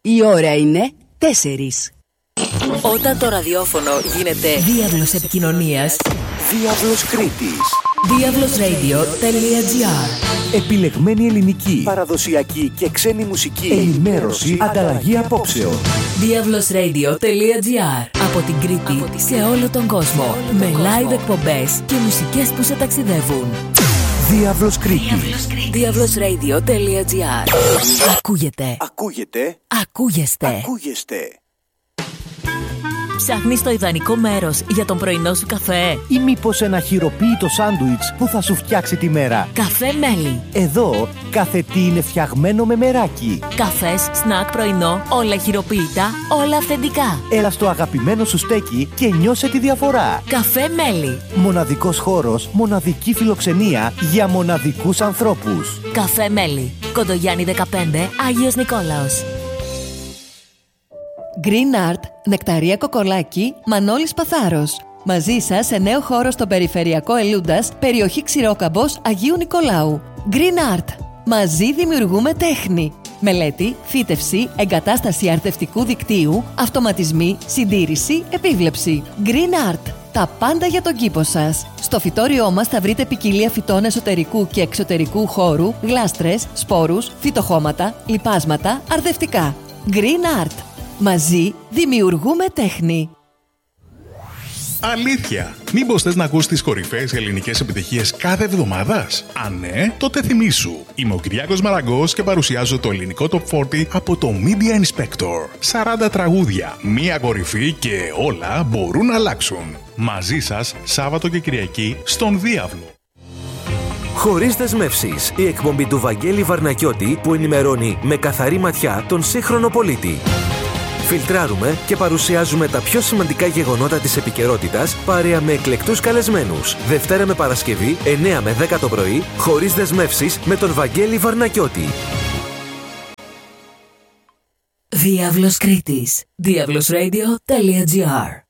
Η ώρα είναι 4. Όταν το ραδιόφωνο γίνεται διάβλος επικοινωνίας, Διάβλος Κρήτης. diavlosradio.gr. Επιλεγμένη ελληνική, παραδοσιακή και ξένη μουσική, ενημέρωση, ανταλλαγή απόψεων. diavlosradio.gr. Από την Κρήτη σε όλο τον κόσμο. Με live εκπομπές και μουσικές που σε ταξιδεύουν. Διάβλος Κρήτης. diavlosradio.gr. Ακούγεται. Ακούγεστε. Ψάχνεις το ιδανικό μέρος για τον πρωινό σου καφέ? Ή μήπως ένα χειροποίητο σάντουιτς που θα σου φτιάξει τη μέρα? Καφέ Μέλι. Εδώ κάθε τι είναι φτιαγμένο με μεράκι. Καφές, σνακ, πρωινό, όλα χειροποίητα, όλα αυθεντικά. Έλα στο αγαπημένο σου στέκι και νιώσε τη διαφορά. Καφέ Μέλι. Μοναδικός χώρος, μοναδική φιλοξενία για μοναδικούς ανθρώπους. Καφέ Μέλι. Κοντογιάννη 15, Άγιος Νικόλαος. Green Art, Νεκταρία Κοκολάκη, Μανώλης Παθάρος. Μαζί σας σε νέο χώρο στο περιφερειακό Ελούντας, περιοχή Ξηρόκαμπος, Αγίου Νικολάου. Green Art. Μαζί δημιουργούμε τέχνη. Μελέτη, φύτευση, εγκατάσταση αρτευτικού δικτύου, αυτοματισμοί, συντήρηση, επίβλεψη. Green Art. Τα πάντα για τον κήπο σας. Στο φυτόριό μας θα βρείτε ποικιλία φυτών εσωτερικού και εξωτερικού χώρου, γλάστρες, σπόρους, φυτοχώματα, λιπάσματα, αρδευτικά. Green Art. Μαζί δημιουργούμε τέχνη. Αλήθεια! Μήπως θες να ακούς τις κορυφαίες ελληνικές επιτυχίες κάθε εβδομάδας? Αν ναι, τότε θυμήσου. Είμαι ο Κυριάκος Μαραγκός και παρουσιάζω το ελληνικό Top 40 από το Media Inspector. 40 τραγούδια, μία κορυφή και όλα μπορούν να αλλάξουν. Μαζί σας, Σάββατο και Κυριακή, στον Διάβλο. Χωρίς δεσμεύσεις, η εκπομπή του Βαγγέλη Βαρνακιώτη που ενημερώνει με καθαρή ματιά τον σύγχρονο πολίτη. Φιλτράρουμε και παρουσιάζουμε τα πιο σημαντικά γεγονότα της επικαιρότητας παρέα με εκλεκτούς καλεσμένους. Δευτέρα με Παρασκευή, 9 με 10 το πρωί, χωρίς δεσμεύσεις με τον Βαγγέλη Βαρνακιώτη. Διάβλος Κρήτης. diavlosradio.gr.